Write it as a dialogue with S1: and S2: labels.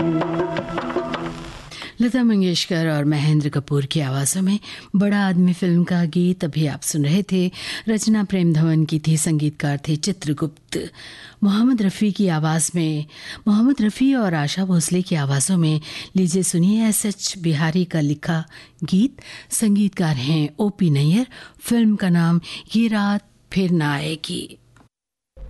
S1: लता मंगेशकर और महेंद्र कपूर की आवाज़ों में बड़ा आदमी फिल्म का गीत अभी आप सुन रहे थे। रचना प्रेम धवन की थी, संगीतकार थे चित्रगुप्त। मोहम्मद रफ़ी की आवाज़ में, मोहम्मद रफ़ी और आशा भोसले की आवाज़ों में लीजिए सुनिए एस.एच. बिहारी का लिखा गीत। संगीतकार हैं ओ.पी. नैयर। फिल्म का नाम ये रात फिर ना आएगी।